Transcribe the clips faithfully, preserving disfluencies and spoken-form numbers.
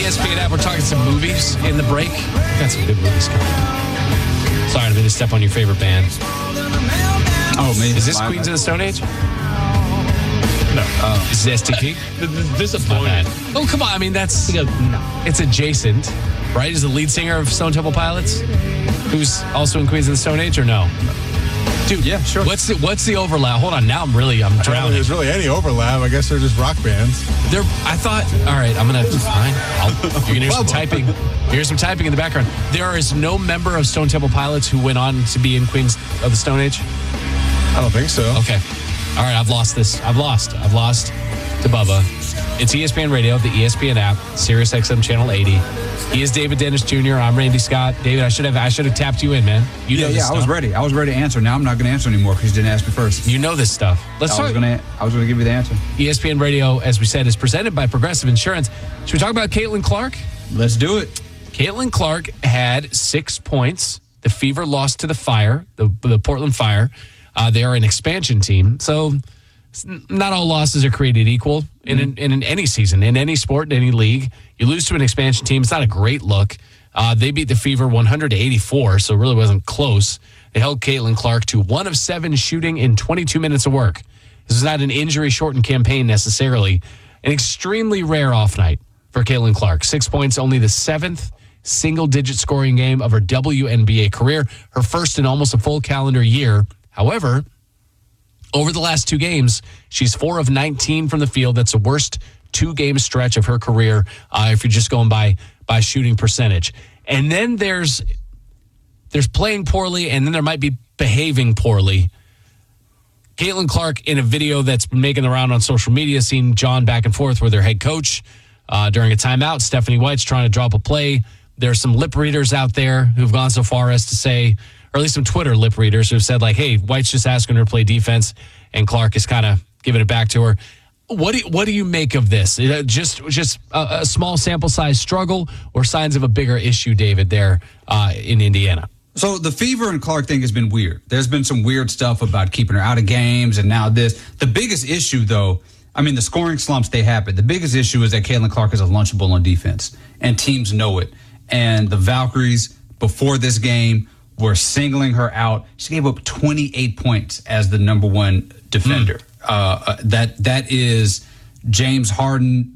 S P N app. We're talking some movies in the break. Got some good movies coming. Sorry, I didn't mean to step on your favorite band. Oh, man. Is this Queens of the Stone Age? No. Uh, is this S T P? Disappointed. Oh, come on. I mean, that's... It's adjacent, right? Is the lead singer of Stone Temple Pilots, who's also in Queens of the Stone Age, or no? Dude, yeah, sure. What's the, what's the overlap? Hold on. Now I'm really... I'm I don't know if drowning. there's really any overlap. I guess they're just rock bands. They're, I thought, all right, I'm going to, fine. I'll, you're going to hear some typing. Here's some typing in the background. There is no member of Stone Temple Pilots who went on to be in Queens of the Stone Age? I don't think so. Okay. All right, I've lost this. I've lost. I've lost to Bubba. It's E S P N Radio, the E S P N app, Sirius X M Channel eighty. He is David Dennis Junior I'm Randy Scott. David, I should have I should have tapped you in, man. You know yeah, this yeah, stuff. I was ready. I was ready to answer. Now I'm not going to answer anymore because you didn't ask me first. You know this stuff. Let's I talk. was going to. I was going to give you the answer. E S P N Radio, as we said, is presented by Progressive Insurance. Should we talk about Caitlin Clark? Let's do it. Caitlin Clark had six points. The Fever lost to the Fire, the, the Portland Fire. Uh, they are an expansion team. So not all losses are created equal in, mm-hmm. in, in any season, in any sport, in any league. You lose to an expansion team. It's not a great look. Uh, they beat the Fever one hundred to eighty-four, so it really wasn't close. They held Caitlin Clark to one of seven shooting in twenty-two minutes of work. This is not an injury-shortened campaign necessarily. An extremely rare off night for Caitlin Clark. Six points, only the seventh single-digit scoring game of her W N B A career, her first in almost a full calendar year. However, over the last two games, she's four of nineteen from the field. That's the worst two-game stretch of her career uh, if you're just going by by shooting percentage. And then there's there's playing poorly, and then there might be behaving poorly. Caitlin Clark, in a video that's been making the round on social media, seen John back and forth with their head coach uh, during a timeout. Stephanie White's trying to drop a play. There's some lip readers out there who've gone so far as to say, or at least some Twitter lip readers who've said, like, hey, White's just asking her to play defense, and Clark is kind of giving it back to her. What do you, what do you make of this? Just just a, a small sample size struggle or signs of a bigger issue, David, there uh, in Indiana? So the Fever and Clark thing has been weird. There's been some weird stuff about keeping her out of games, and now this. The biggest issue, though, I mean, the scoring slumps, they happen. The biggest issue is that Caitlin Clark is a lunchable on defense, and teams know it. And the Valkyries, before this game, were singling her out. She gave up twenty-eight points as the number one defender. Mm. Uh, that that is James Harden,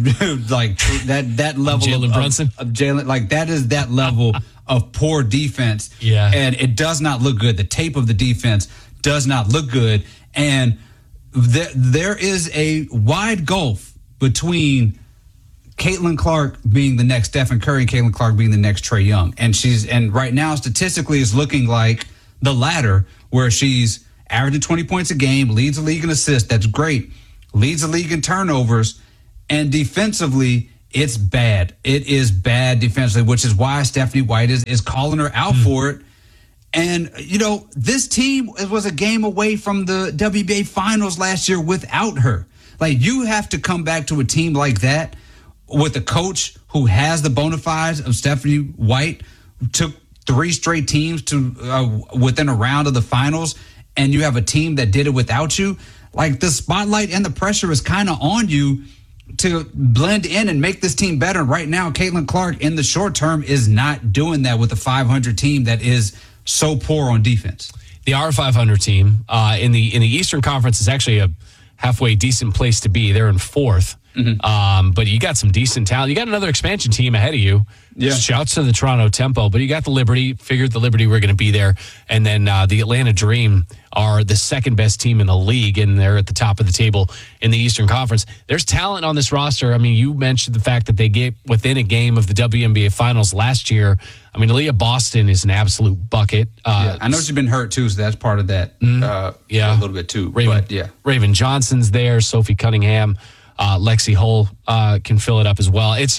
like that that level Jalen of Brunson, of, of Jalen, like that is that level of poor defense. Yeah, and it does not look good. The tape of the defense does not look good, and there there is a wide gulf between Caitlin Clark being the next Stephen Curry and Caitlin Clark being the next Trae Young, and she's and right now statistically is looking like the latter, where she's averaging twenty points a game, leads the league in assists. That's great. Leads the league in turnovers. And defensively, it's bad. It is bad defensively, which is why Stephanie White is, is calling her out mm. for it. And, you know, this team was a game away from the W N B A Finals last year without her. Like, you have to come back to a team like that with a coach who has the bona fides of Stephanie White, took three straight teams to uh, within a round of the finals, and you have a team that did it without you. Like, the spotlight and the pressure is kind of on you to blend in and make this team better. Right now, Caitlin Clark in the short term is not doing that with a five hundred team that is so poor on defense. The R five hundred team uh, in the in the Eastern Conference is actually a halfway decent place to be. They're in fourth. Mm-hmm. Um, but you got some decent talent. You got another expansion team ahead of you. Yeah. Shouts to the Toronto Tempo, but you got the Liberty. Figured the Liberty were going to be there, and then uh, the Atlanta Dream are the second best team in the league, and they're at the top of the table in the Eastern Conference. There's talent on this roster. I mean, you mentioned the fact that they get within a game of the W N B A Finals last year. I mean, Aaliyah Boston is an absolute bucket. Uh, yeah, I know she's been hurt too, so that's part of that. Mm-hmm. Uh, yeah, a little bit too. Raven, but yeah, Raven Johnson's there. Sophie Cunningham. Uh, Lexi Hull uh, can fill it up as well. It's,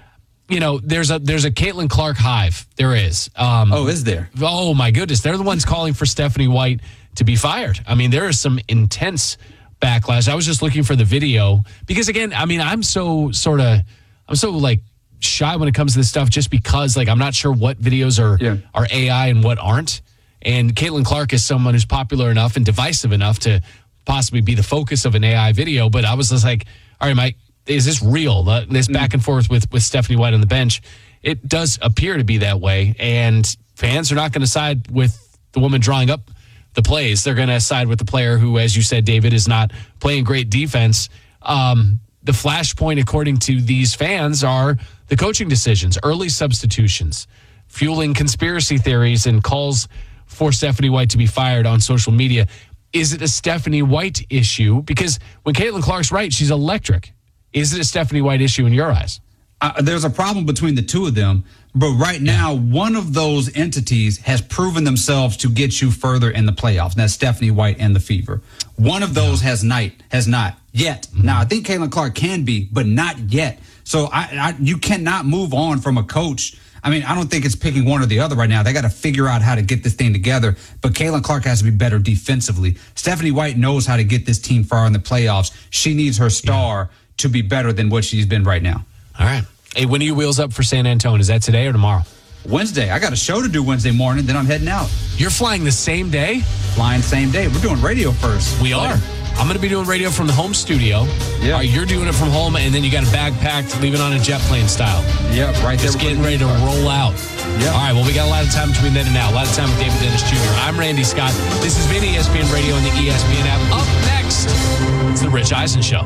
you know, there's a there's a Caitlin Clark hive. There is. Um, oh, is there? Oh, my goodness. They're the ones calling for Stephanie White to be fired. I mean, there is some intense backlash. I was just looking for the video because, again, I mean, I'm so sort of, I'm so like shy when it comes to this stuff just because, like, I'm not sure what videos are, yeah. are A I and what aren't. And Caitlin Clark is someone who's popular enough and divisive enough to possibly be the focus of an A I video. But I was just like, all right, Mike, is this real? Uh, this back and forth with, with Stephanie White on the bench, it does appear to be that way. And fans are not going to side with the woman drawing up the plays. They're going to side with the player who, as you said, David, is not playing great defense. Um, the flashpoint, according to these fans, are the coaching decisions, early substitutions, fueling conspiracy theories and calls for Stephanie White to be fired on social media. Is it a Stephanie White issue? Because when Caitlin Clark's right, she's electric. Is it a Stephanie White issue in your eyes? Uh, there's a problem between the two of them. But right now, one of those entities has proven themselves to get you further in the playoffs. And that's Stephanie White and the Fever. One of those has not, has not yet. Mm-hmm. Now, I think Caitlin Clark can be, but not yet. So I, I, you cannot move on from a coach. I mean, I don't think it's picking one or the other right now. They got to figure out how to get this thing together. But Caitlin Clark has to be better defensively. Stephanie White knows how to get this team far in the playoffs. She needs her star yeah. to be better than what she's been right now. All right. Hey, when are you wheels up for San Antonio? Is that today or tomorrow? Wednesday. I got a show to do Wednesday morning, then I'm heading out. You're flying the same day? Flying same day. We're doing radio first. We are. I'm going to be doing radio from the home studio. Yeah. All right, you're doing it from home, and then you got a bag packed, leaving on a jet plane style. Yeah, right there. Just getting ready to roll out. Yeah. All right, well, we got a lot of time between then and now. A lot of time with David Dennis Junior I'm Randy Scott. This has been E S P N Radio and the E S P N app. Up next, it's the Rich Eisen Show.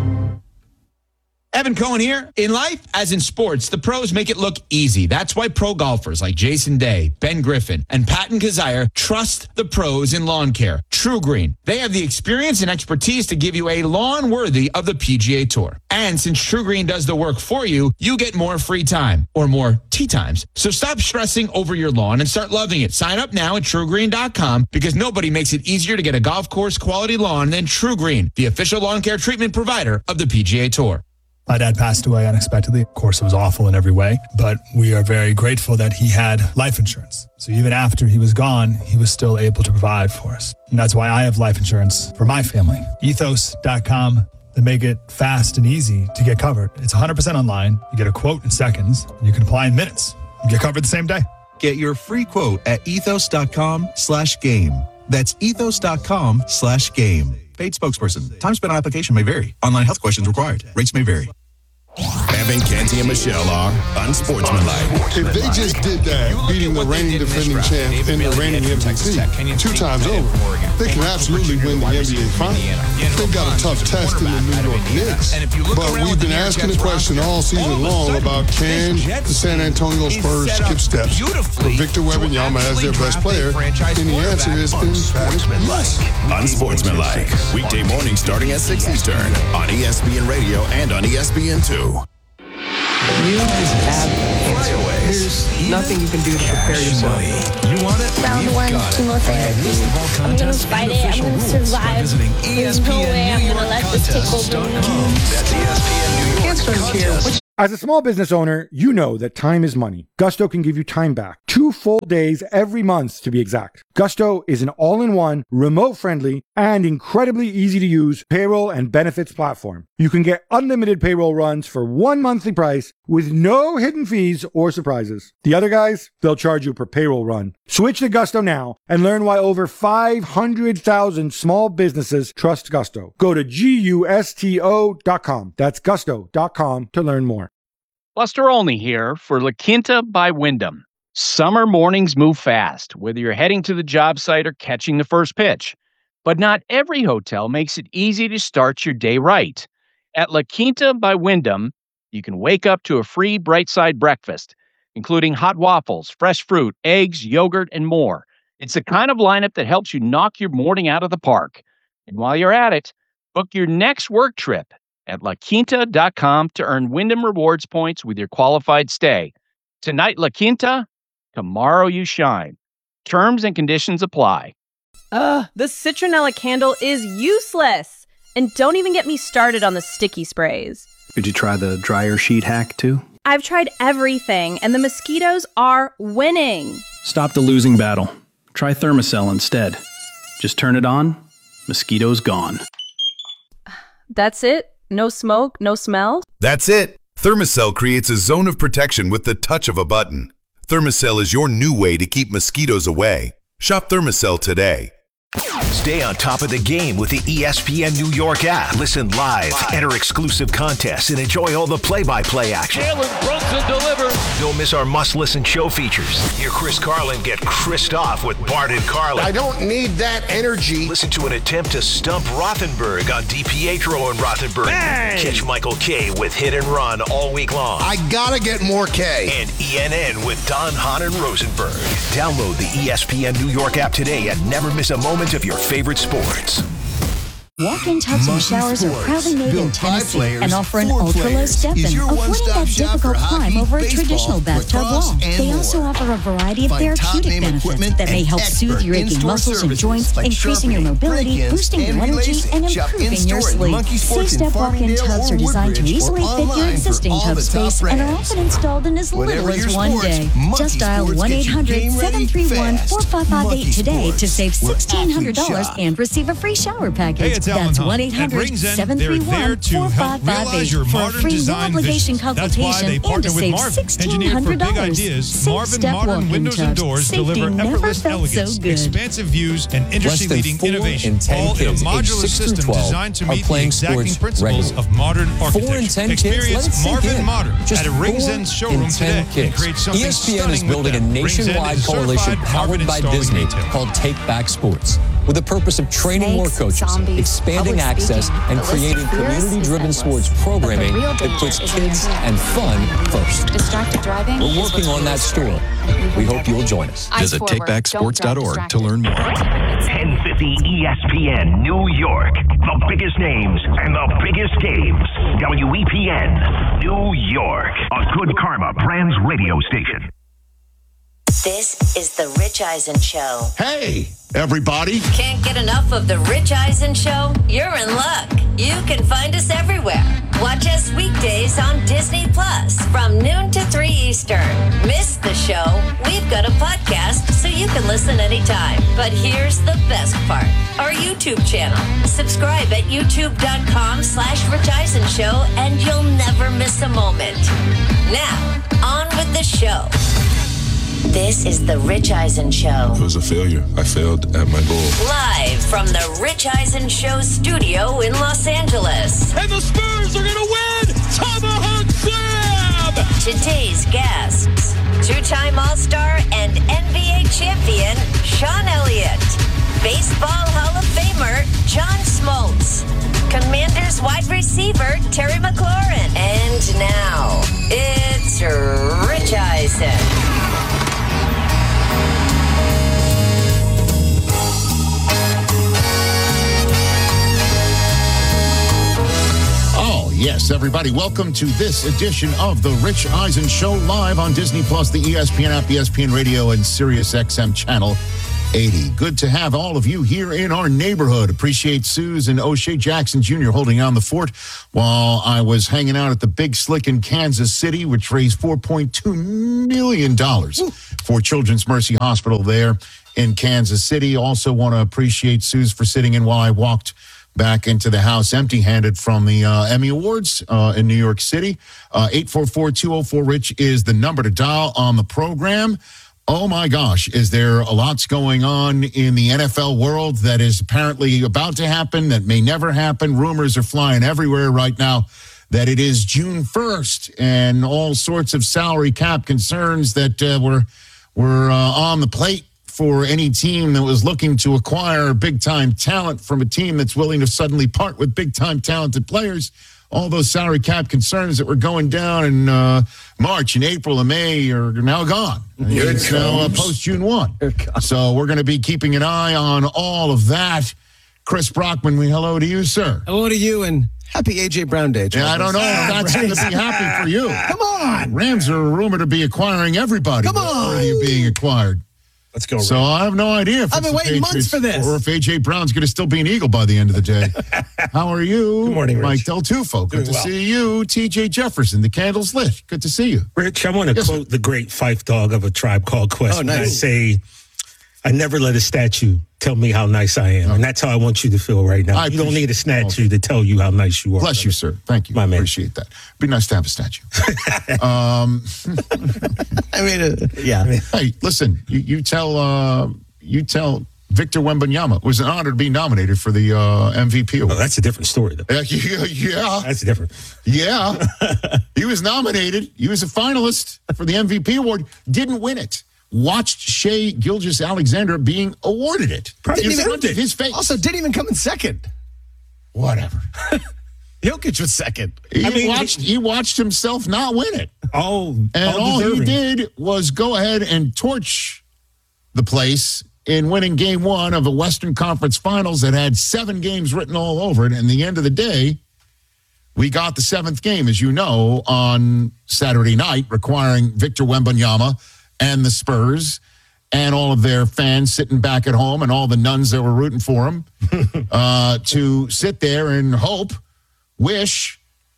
Evan Cohen here. In life, as in sports, the pros make it look easy. That's why pro golfers like Jason Day, Ben Griffin, and Patton Kazire trust the pros in lawn care. True Green. They have the experience and expertise to give you a lawn worthy of the P G A Tour. And since True Green does the work for you, you get more free time or more tee times. So stop stressing over your lawn and start loving it. Sign up now at true green dot com because nobody makes it easier to get a golf course quality lawn than True Green, the official lawn care treatment provider of the P G A Tour. My dad passed away unexpectedly. Of course, it was awful in every way, but we are very grateful that he had life insurance. So even after he was gone, he was still able to provide for us. And that's why I have life insurance for my family. ethos dot com. They make it fast and easy to get covered. It's one hundred percent online. You get a quote in seconds, and you can apply in minutes. You get covered the same day. Get your free quote at ethos dot com slash game. That's ethos dot com slash game. Paid spokesperson. Time spent on application may vary. Online health questions required. Rates may vary. Evan, Canty, and Michelle are unsportsmanlike. If they just did that, beating the reigning defending champ and the reigning M V P two times over, they can absolutely win the N B A Final. They've got a tough test in the New York Knicks, but we've been asking the question all season long about can the San Antonio Spurs skip steps for Victor Wembanyama as their best player, and the answer is emphatic yes. Unsportsmanlike. Weekday morning starting at six Eastern on E S P N Radio and on E S P N two. You just have There's nothing you can do to prepare yourself. You want it? Round one, chemotherapy. I'm going to fight it. I'm going to survive. There's no way I'm going to let this take over me. That's E S P N New York. Cancer's here. As a small business owner, you know that time is money. Gusto can give you time back. Two full days every month, to be exact. Gusto is an all-in-one, remote-friendly, and incredibly easy-to-use payroll and benefits platform. You can get unlimited payroll runs for one monthly price with no hidden fees or surprises. The other guys, they'll charge you per payroll run. Switch to Gusto now and learn why over five hundred thousand small businesses trust Gusto. Go to gusto dot com. That's gusto dot com to learn more. Buster Olney here for La Quinta by Wyndham. Summer mornings move fast, whether you're heading to the job site or catching the first pitch. But not every hotel makes it easy to start your day right. At La Quinta by Wyndham, you can wake up to a free Bright Side breakfast, including hot waffles, fresh fruit, eggs, yogurt, and more. It's the kind of lineup that helps you knock your morning out of the park. And while you're at it, book your next work trip at la quinta dot com to earn Wyndham Rewards points with your qualified stay. Tonight, La Quinta, tomorrow you shine. Terms and conditions apply. Ugh, the citronella candle is useless. And don't even get me started on the sticky sprays. Did you try the dryer sheet hack too? I've tried everything, and the mosquitoes are winning. Stop the losing battle. Try Thermacell instead. Just turn it on, mosquitoes gone. That's it? No smoke, no smell? That's it. Thermacell creates a zone of protection with the touch of a button. Thermacell is your new way to keep mosquitoes away. Shop Thermacell today. Stay on top of the game with the E S P N New York app. Listen live, enter exclusive contests, and enjoy all the play-by-play action. Jalen Brunson delivers. Don't miss our must-listen show features. Hear Chris Carlin get Chrised off with Bart and Carlin. I don't need that energy. Listen to an attempt to stump Rothenberg on DiPietro and Rothenberg. Bang! Catch Michael K with Hit and Run all week long. I gotta get more K. And E N N with Don, Hahn, and Rosenberg. Download the E S P N New York app today and never miss a moment of your favorite sports. Walk-in tubs and showers are proudly made in Tennessee players, and offer an four ultra-low players. step-in, Is your avoiding one-stop that shop difficult for climb hockey, over a baseball, traditional bathtub lacrosse, wall. and They more. also offer a variety of Find therapeutic top-name benefits equipment that may and help soothe expert your aching in-store muscles and services joints, like increasing your sharpening, mobility, break-ins, boosting your and energy, relacing. and Shop improving your in-store at sleep. Monkey Sports in Safe-step walk-in Farmingdale tubs or are designed to Woodbridge, easily or fit your online for existing all tub the top space and are brands. often installed in as little Whatever as your one sports, day. Monkey Just dial Sports one gets eight you hundred, game ready seven three one, four five five eight fast. today to save Monkey Sports, sixteen hundred dollars where athletes and receive a free shower package. Hey, it's Alan That's Hunt. one eight At hundred, Rings End, seven they're three there one, to four help five five realize eight your for a modern free design no-obligation vision. That's why consultation they and to partner with save Marvin, sixteen engineered for hundred big dollars. ideas. Safe Marvin step modern walk-in windows and tubs. doors Safety deliver never effortless felt elegance, so good. expansive views, and Less than industry-leading four innovation, in ten all in a kids aged modular six through system twelve designed to are meet the playing exacting sports principles regularly. of modern Four in architecture. ten kids, let Experience it sink Marvin in. Modern Just at a Rings four End showroom in ten today kids. and create something E S P N is stunning building with a them. Rings End nationwide is coalition certified powered Marvin by installing Disney retailer. called Take Back Sports, with the purpose of training more Snakes, coaches, zombies, expanding public access, speaking. and The list of creating fears community-driven is sports endless. programming But the real that danger puts is kids internet. and fun first. Distracted driving. We're working on that story. We hope you'll join us. Visit take back sports dot org to learn more. ten fifty E S P N New York. The biggest names and the biggest games. W E P N New York. A Good Karma Brands radio station. This is the Rich Eisen Show. Hey, everybody. Can't get enough of the Rich Eisen Show? You're in luck. You can find us everywhere. Watch us weekdays on Disney Plus from noon to three Eastern. Miss the show? We've got a podcast so you can listen anytime. But here's the best part. Our YouTube channel. Subscribe at youtube.com slash Rich Eisen Show and you'll never miss a moment. Now, on with the show. This is the Rich Eisen Show. It was a failure. I failed at my goal. Live from the Rich Eisen Show studio in Los Angeles. And the Spurs are going to win! Tomahawk Slam! Today's guests, two-time All-Star and N B A champion, Sean Elliott. Baseball Hall of Famer, John Smoltz. Commanders wide receiver, Terry McLaurin. And now, it's Rich Eisen. Oh, yes, everybody. Welcome to this edition of The Rich Eisen Show, live on Disney Plus, the E S P N app, E S P N Radio, and Sirius X M Channel eighty. Good to have all of you here in our neighborhood. Appreciate Suze and O'Shea Jackson Junior holding down the fort while I was hanging out at the Big Slick in Kansas City, which raised four point two million dollars for Children's Mercy Hospital there in Kansas City. Also want to appreciate Suze for sitting in while I walked back into the house empty-handed from the uh, Emmy Awards uh, in New York City. Uh, eight four four, two oh four, RICH is the number to dial on the program. Oh, my gosh, is there a lot's going on in the N F L world that is apparently about to happen, that may never happen. Rumors are flying everywhere right now that it is June first, and all sorts of salary cap concerns that uh, were, were uh, on the plate for any team that was looking to acquire big-time talent from a team that's willing to suddenly part with big-time talented players. All those salary cap concerns that were going down in uh, March and April and May are now gone. Here it It's now uh, comes. post-June first. So we're going to be keeping an eye on all of that. Chris Brockman, we hello to you, sir. Hello to you, and happy A J Brown Day. Yeah, I don't know if that's going to be happy for you. Come on. Rams are rumored to be acquiring everybody. Come on. Worthy of being acquired. Let's go. So I have no idea if I've it's been the waiting months Patriots for this. or if A J Brown's going to still be an Eagle by the end of the day. How are you? Good morning, Rich. Mike Del Tufo. Good Doing to well. see you. T J Jefferson. The candle's lit. Good to see you. Rich, I want to Yes, quote the great Fife Dog of A Tribe Called Quest. Oh, when nice. I say, I never let a statue tell me how nice I am. And that's how I want you to feel right now. I You don't appreciate need a statue to tell you how nice you are. Bless you, sir. Thank you. My man. Appreciate that. Be nice to have a statue. um, I mean, uh, yeah. hey, listen. You, you tell. Uh, you tell Victor Wembanyama was an honor to be nominated for the uh, M V P award. Oh, that's a different story, though. Uh, yeah, yeah. That's different. Yeah. He was nominated. He was a finalist for the M V P award. Didn't win it. Watched Shai Gilgeous-Alexander being awarded it. Didn't in even, front of his face. Also, didn't even come in second. Whatever. Jokic was second. He I mean, watched he watched himself not win it. Oh, And all, all he deserving. did was go ahead and torch the place in winning game one of a Western Conference Finals that had seven games written all over it. And at the end of the day, we got the seventh game, as you know, on Saturday night, requiring Victor Wembanyama and the Spurs and all of their fans sitting back at home and all the nuns that were rooting for him uh, to sit there and hope, wish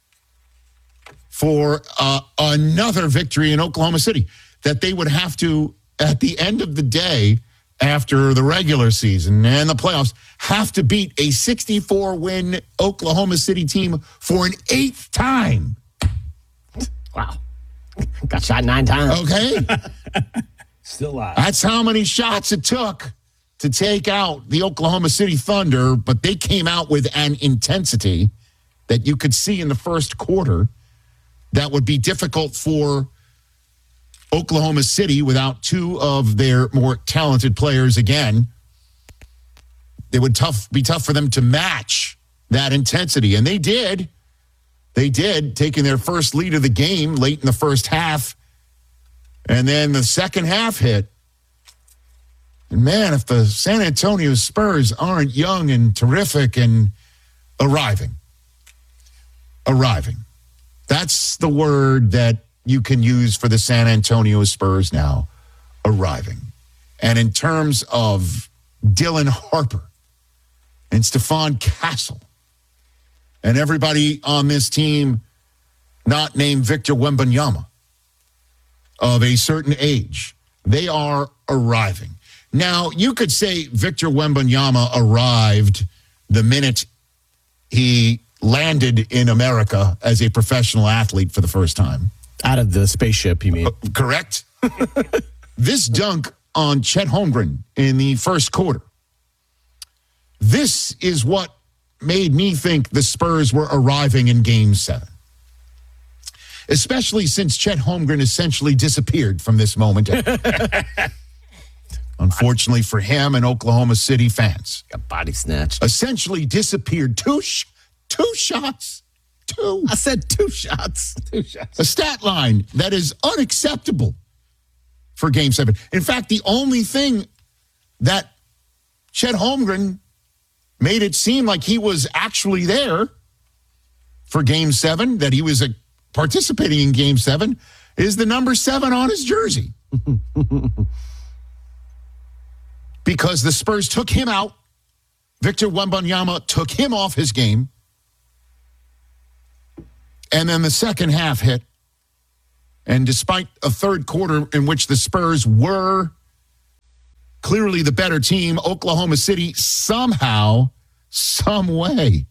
for uh, another victory in Oklahoma City, that they would have to, at the end of the day, after the regular season and the playoffs, have to beat a sixty-four win Oklahoma City team for an eighth time. Wow. Got shot nine times. Okay? Still alive. That's how many shots it took to take out the Oklahoma City Thunder, but they came out with an intensity that you could see in the first quarter that would be difficult for Oklahoma City without two of their more talented players again. It would tough be tough for them to match that intensity, and they did. They did, taking their first lead of the game late in the first half, and then the second half hit. And man, if the San Antonio Spurs aren't young and terrific and arriving, arriving. That's the word that you can use for the San Antonio Spurs now, arriving. And in terms of Dylan Harper and Stephon Castle and everybody on this team not named Victor Wembanyama of a certain age, they are arriving. Now, you could say Victor Wembanyama arrived the minute he landed in America as a professional athlete for the first time. Out of the spaceship, you mean? Uh, correct. This dunk on Chet Holmgren in the first quarter. This is what made me think the Spurs were arriving in game seven. Especially since Chet Holmgren essentially disappeared from this moment. Unfortunately for him and Oklahoma City fans. Got body snatched. Essentially disappeared. Two, sh- two shots. Two. I said two shots. Two shots. A stat line that is unacceptable for game seven. In fact, the only thing that Chet Holmgren made it seem like he was actually there for game seven, that he was a, participating in game seven, is the number seven on his jersey. Because the Spurs took him out. Victor Wembanyama took him off his game. And then the second half hit. And despite a third quarter in which the Spurs were clearly the better team, Oklahoma City somehow, some way,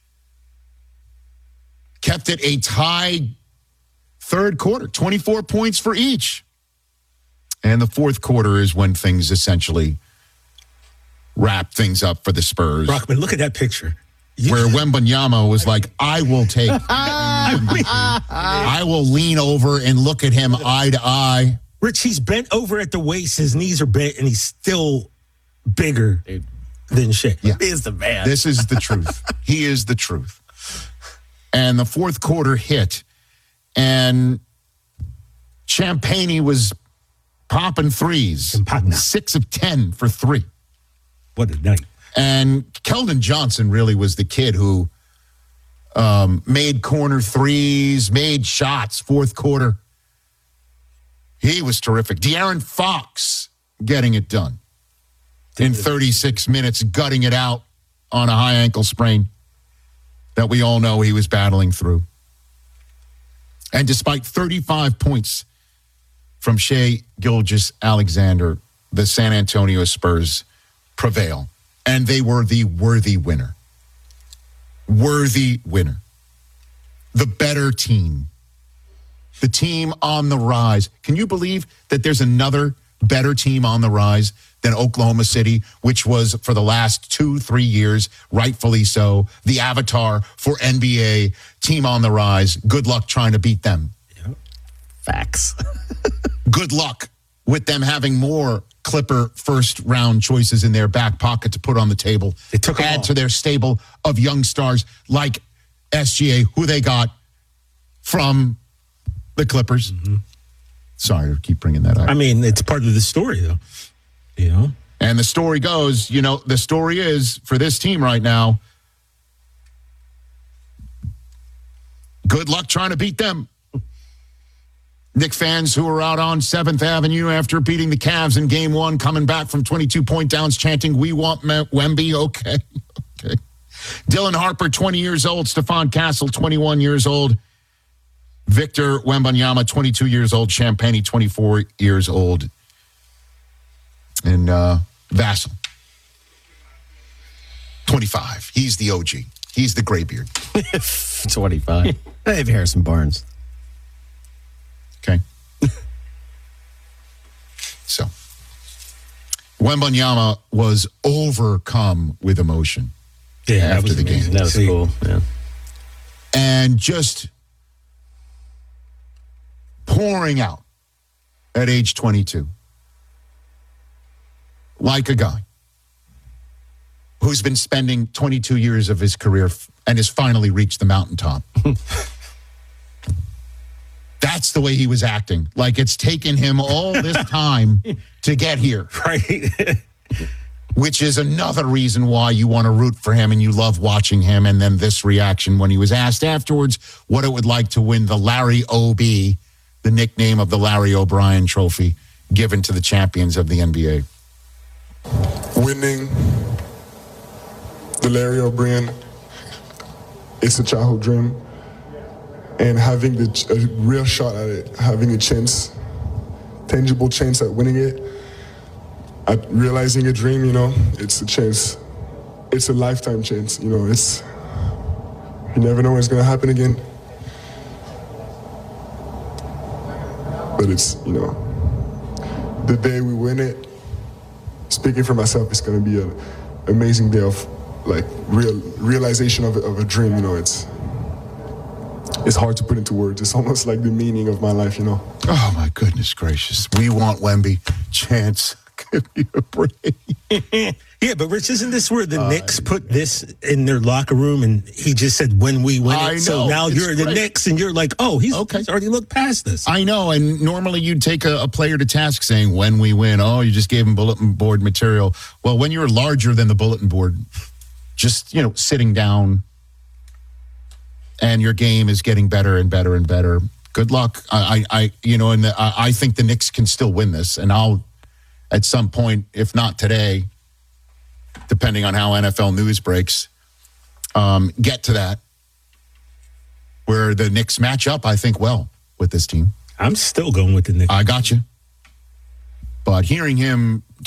kept it a tie third quarter, twenty-four points for each. And the fourth quarter is when things essentially wrap things up for the Spurs. Brockman, look at that picture. You, where Wembanyama was like, I will take, I will lean over and look at him eye to eye. Rich, he's bent over at the waist. His knees are bent, and he's still bigger than Shaq. Yeah. He is the man. This is the truth. He is the truth. And the fourth quarter hit, and Champagnie was popping threes. Champagne. Six of ten for three. What a night. And Keldon Johnson really was the kid who um, made corner threes, made shots fourth quarter. He was terrific. De'Aaron Fox getting it done in thirty-six minutes, gutting it out on a high ankle sprain that we all know he was battling through. And despite thirty-five points from Shai Gilgeous-Alexander, the San Antonio Spurs prevail. And they were the worthy winner. Worthy winner. The better team. The team on the rise. Can you believe that there's another better team on the rise than Oklahoma City, which was for the last two, three years, rightfully so, the avatar for N B A team on the rise. Good luck trying to beat them. Yep. Facts. Good luck with them having more Clipper first round choices in their back pocket to put on the table. They took add to their stable of young stars like S G A, who they got from the Clippers. Mm-hmm. Sorry to keep bringing that up. I mean, it's part of the story, though. You know? And the story goes, you know, the story is for this team right now, good luck trying to beat them. Knicks fans who are out on seventh Avenue after beating the Cavs in game one, coming back from twenty-two point downs, chanting, "We want Wemby." Okay. Okay. Dylan Harper, twenty years old. Stephon Castle, twenty-one years old. Victor Wembanyama, twenty-two years old. Champagny, twenty-four years old. And uh, Vassell, twenty-five. He's the O G. He's the graybeard. twenty-five. I have Harrison Barnes. Okay. So, Wembanyama was overcome with emotion yeah, after the game. That was cool. Yeah. And just pouring out at age twenty-two. Like a guy who's been spending twenty-two years of his career and has finally reached the mountaintop. That's the way he was acting. Like it's taken him all this time to get here. Right. Which is another reason why you want to root for him and you love watching him. And then this reaction when he was asked afterwards what it would like to win the Larry O B, the nickname of the Larry O'Brien Trophy, given to the champions of the N B A. Winning the Larry O'Brien, it's a childhood dream. And having the, a real shot at it, having a chance, tangible chance at winning it, at realizing a dream, you know, it's a chance. It's a lifetime chance, you know, it's, you never know when it's going to happen again. But it's, you know, the day we win it, speaking for myself, it's going to be an amazing day of, like, real realization of, of a dream, you know, it's, it's hard to put into words. It's almost like the meaning of my life, you know. Oh, my goodness gracious. We want Wemby. Chance. Give me a break. Yeah, but Rich, isn't this where the uh, Knicks put this in their locker room and he just said, when we win I it? know. So now It's you're the great. Knicks and you're like, oh, he's, okay. he's already looked past this. I know, and normally you'd take a, a player to task saying, when we win, oh, you just gave him bulletin board material. Well, when you're larger than the bulletin board, just, you know, sitting down, and your game is getting better and better and better. Good luck. I, I, you know, and the, I, I think the Knicks can still win this. And I'll, at some point, if not today, depending on how N F L news breaks, um, get to that where the Knicks match up, I think, well with this team. I'm still going with the Knicks. I got you. But hearing him